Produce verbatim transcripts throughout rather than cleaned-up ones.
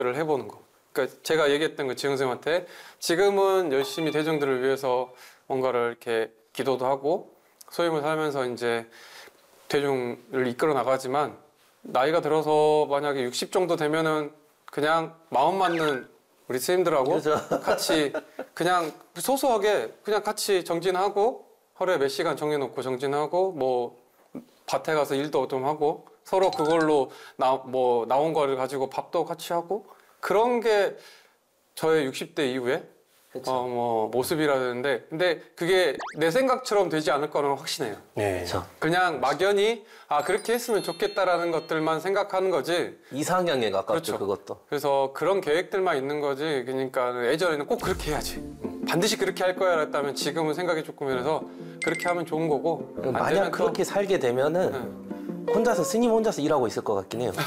를 해보는 거. 그러니까 제가 얘기했던 거 지영 선생님한테 지금은 열심히 대중들을 위해서 뭔가를 이렇게 기도도 하고 소임을 살면서 이제 대중을 이끌어 나가지만 나이가 들어서 만약에 육십 정도 되면은 그냥 마음 맞는 우리 스님들하고 그렇죠. 같이 그냥 소소하게 그냥 같이 정진하고 하루에 몇 시간 정해놓고 정진하고 뭐 밭에 가서 일도 좀 하고 서로 그걸로 나, 뭐 나온 거를 가지고 밥도 같이 하고 그런 게 저의 육십 대 이후에 어, 뭐 모습이라는데 근데 그게 내 생각처럼 되지 않을 거는 확신해요. 네. 그냥 막연히 아 그렇게 했으면 좋겠다라는 것들만 생각하는 거지. 이상향에 가깝죠. 그렇죠. 그것도. 그래서 그런 계획들만 있는 거지. 그러니까 예전에는 꼭 그렇게 해야지. 음. 반드시 그렇게 할 거야 했다면 지금은 생각이 조금 이래서 그렇게 하면 좋은 거고. 만약 그렇게 또... 살게 되면은 네. 혼자서 스님 혼자서 일하고 있을 것 같긴 해요.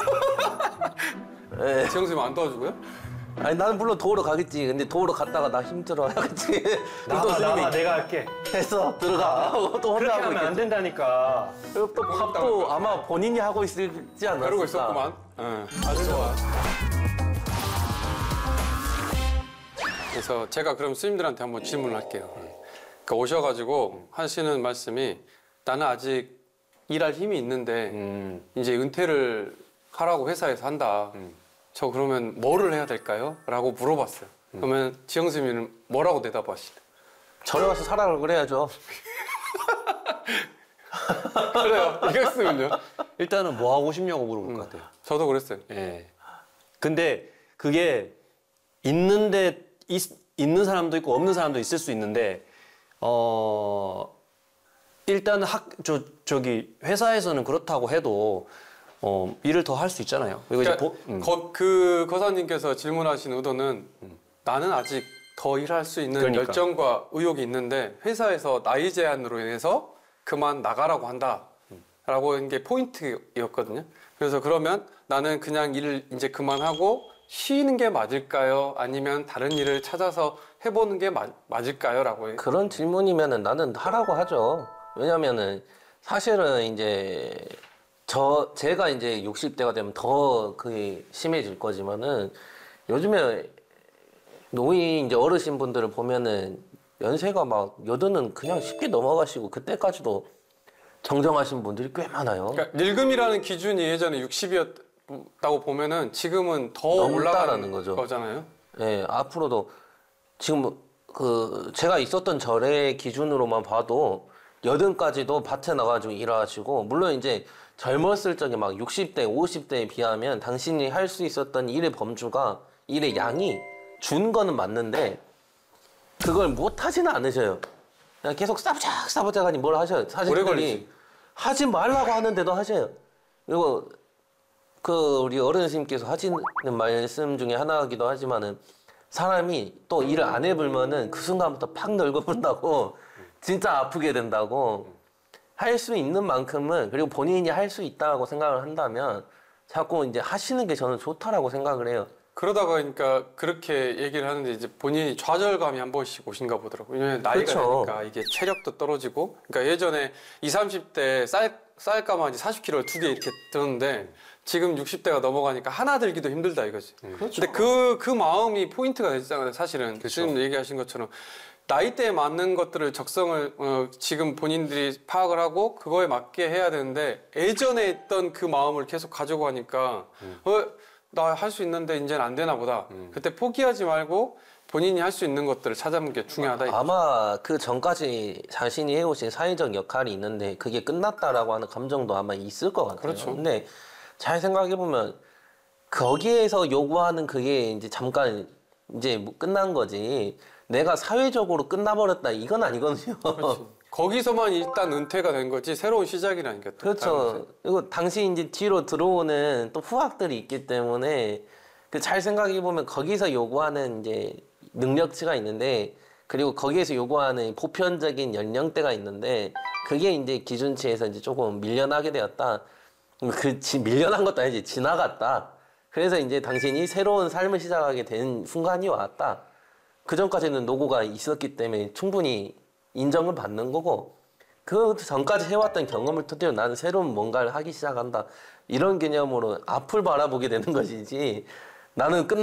네. 지영 선생님 안 도와주고요? 아니 나는 물론 도우러 가겠지. 근데 도우러 갔다가 나 힘들어 하겠지. 나가 나가 내가 할게. 해서 들어가. 또 혼자 하고 하면 안 된다니까. 그리고 또 밥도 아마 본인이 하고 있을지 않았을까. 그러고 있었구만. 응. 아주 좋아. 그래서 제가 그럼 스님들한테 한번 질문을 할게요. 그러니까 오셔가지고 하시는 말씀이 나는 아직 일할 힘이 있는데 음. 이제 은퇴를 하라고 회사에서 한다. 음. 저 그러면 뭐를 해야 될까요? 라고 물어봤어요. 음. 그러면 지영 선생님은 뭐라고 대답하시나요? 절에 가서 살아라고 그래야죠. 그래요. 이겼으면요? 일단은 뭐 하고 싶냐고 물어볼 음. 것 같아요. 저도 그랬어요. 예. 근데 그게 있는데 있, 있는 사람도 있고 없는 사람도 있을 수 있는데 어 일단은 학 저 저기 회사에서는 그렇다고 해도 어, 일을 더 할 수 있잖아요. 그리고 그러니까 이제 보, 음. 거, 그 거사님께서 질문하신 의도는 음. 나는 아직 더 일할 수 있는 그러니까. 열정과 의욕이 있는데 회사에서 나이 제한으로 인해서 그만 나가라고 한다 라고 한 게 포인트였거든요. 그래서 그러면 나는 그냥 일을 이제 그만하고 쉬는 게 맞을까요? 아니면 다른 일을 찾아서 해보는 게 마, 맞을까요? 라고 해요. 그런 질문이면은 나는 하라고 하죠. 왜냐면은 사실은 이제 저 제가 이제 육십 대가 되면 더 그게 심해질 거지만은 요즘에 노인 이제 어르신 분들을 보면은 연세가 막 여든은 그냥 쉽게 넘어가시고 그때까지도 정정하신 분들이 꽤 많아요. 그러니까 늙음이라는 기준이 예전에 육십이었다고 보면은 지금은 더 올라가는 거죠. 거잖아요. 네, 앞으로도 지금 그 제가 있었던 절의 기준으로만 봐도 여든까지도 밭에 나가지고 일하시고 물론 이제 젊었을 적에 막 육십 대, 오십 대에 비하면 당신이 할 수 있었던 일의 범주가 일의 양이 준 거는 맞는데 그걸 못 하지는 않으셔요. 그냥 계속 싸부작 싸부작 하니 뭘 하셔요. 사실들이 하지 말라고 하는데도 하셔요. 그리고 그 우리 어르신께서 하시는 말씀 중에 하나이기도 하지만은 사람이 또 일을 안 해보면은 그 순간부터 팍 늙어버린다고 진짜 아프게 된다고. 할 수 있는 만큼은 그리고 본인이 할 수 있다고 생각을 한다면 자꾸 이제 하시는 게 저는 좋다라고 생각을 해요. 그러다가 그러니까 그렇게 얘기를 하는데 이제 본인이 좌절감이 한 번씩 오신가 보더라고요. 왜냐면 나이가 그렇죠. 되니까 이게 체력도 떨어지고 그러니까 예전에 이십, 삼십 대 쌀, 쌀가마니 사십 킬로를 두 개 이렇게 들었는데 지금 육십 대가 넘어가니까 하나 들기도 힘들다 이거지. 음. 그렇죠. 근데 그, 그 마음이 포인트가 되잖아요. 사실은. 그렇죠. 지금 얘기하신 것처럼. 나이대에 맞는 것들을 적성을 어, 지금 본인들이 파악을 하고 그거에 맞게 해야 되는데 예전에 했던 그 마음을 계속 가지고 가니까 음. 어, 나 할 수 있는데 이제는 안 되나 보다. 음. 그때 포기하지 말고 본인이 할 수 있는 것들을 찾아보는 게 중요하다. 아, 아마 그 전까지 자신이 해오신 사회적 역할이 있는데 그게 끝났다라고 하는 감정도 아마 있을 것 같아요. 그렇죠. 근데 잘 생각해보면 거기에서 요구하는 그게 이제 잠깐 이제 뭐 끝난 거지. 내가 사회적으로 끝나버렸다 이건 아니거든요. 그렇지. 거기서만 일단 은퇴가 된 거지 새로운 시작이라니까. 또 그렇죠. 그리고 당시 이제 뒤로 들어오는 또 후학들이 있기 때문에 그 잘 생각해 보면 거기서 요구하는 이제 능력치가 있는데 그리고 거기에서 요구하는 보편적인 연령대가 있는데 그게 이제 기준치에서 이제 조금 밀려나게 되었다. 그 지, 밀려난 것도 아니지 지나갔다. 그래서 이제 당신이 새로운 삶을 시작하게 된 순간이 왔다. 그 전까지는 노고가 있었기 때문에 충분히 인정을 받는 거고 그 전까지 해왔던 경험을 토대로 나는 새로운 뭔가를 하기 시작한다. 이런 개념으로 앞을 바라보게 되는 것이지 나는 끝